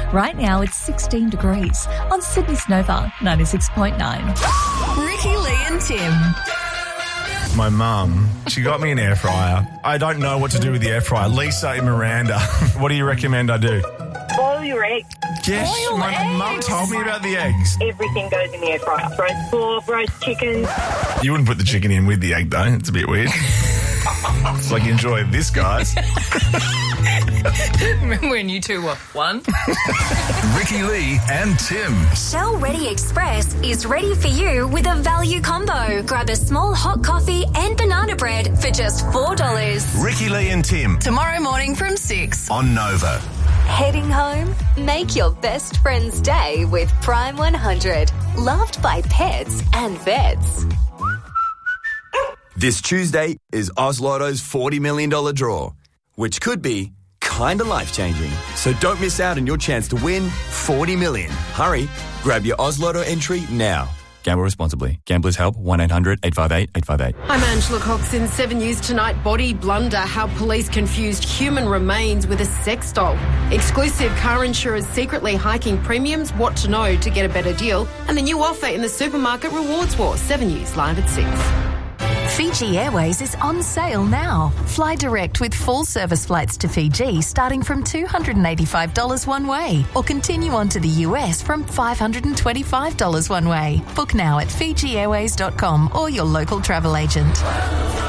Right now it's 16 degrees on Sydney's Nova 96.9. Ricky, Lee and Tim. My mum, she got me an air fryer. I don't know what to do with the air fryer. Lisa in Miranda, what do you recommend I do? Boil your eggs. Yes, my mum told me about the eggs. Everything goes in the air fryer. Roast pork, roast chicken. You wouldn't put the chicken in with the egg, though. It's a bit weird. It's like, enjoy this, guys. Remember when you two were one? Ricky, Lee and Tim. Shell Ready Express is ready for you with a value combo. Grab a small hot coffee and banana bread for just $4. Ricky, Lee and Tim Tomorrow morning from 6. on Nova. Heading home? Make your best friend's day with Prime 100. Loved by pets and vets. This Tuesday is Oz Lotto's $40 million draw, which could be kinda life-changing. So don't miss out on your chance to win $40 million. Hurry, grab your Oz Lotto entry now. Gamble responsibly. Gamblers Help 1-800-858-858. I'm Angela Cox in 7 News Tonight. Body blunder, how police confused human remains with a sex doll. Exclusive car insurers secretly hiking premiums, what to know to get a better deal, and the new offer in the supermarket rewards war. 7 News live at 6. Fiji Airways is on sale now. Fly direct with full service flights to Fiji starting from $285 one way, or continue on to the US from $525 one way. Book now at FijiAirways.com or your local travel agent.